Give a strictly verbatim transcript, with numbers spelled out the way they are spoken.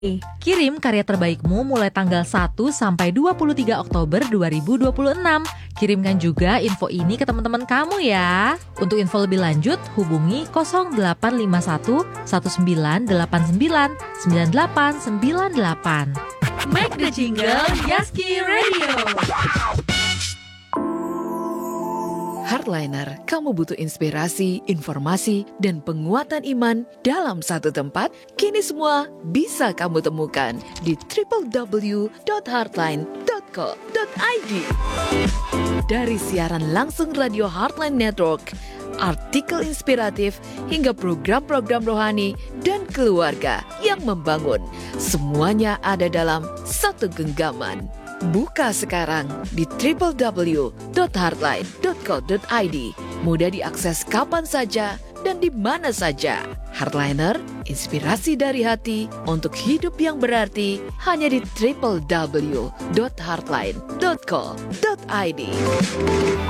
Kirim karya terbaikmu mulai tanggal satu sampai dua puluh tiga Oktober dua ribu dua puluh enam. Kirimkan juga info ini ke teman-teman kamu ya. Untuk info lebih lanjut, hubungi nol delapan lima satu satu sembilan delapan sembilan sembilan delapan sembilan delapan. Make the jingle Yaski Radio. Heartliner, kamu butuh inspirasi, informasi, dan penguatan iman dalam satu tempat? Kini semua bisa kamu temukan di w w w dot heartline dot co dot i d. Dari siaran langsung Radio Heartline Network, artikel inspiratif, hingga program-program rohani dan keluarga yang membangun. Semuanya ada dalam satu genggaman. Buka sekarang di w w w dot heartline dot co dot i d. Mudah diakses kapan saja dan di mana saja. Heartliner, inspirasi dari hati untuk hidup yang berarti hanya di w w w dot heartline dot co dot i d.